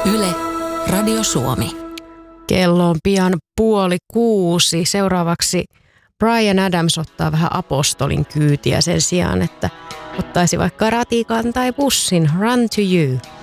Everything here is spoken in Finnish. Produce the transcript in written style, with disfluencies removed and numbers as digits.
Yle, Radio Suomi. Kello on pian 5:30. Seuraavaksi Bryan Adams ottaa vähän apostolin kyytiä sen sijaan, että ottaisi vaikka ratikan tai bussin. Run to you.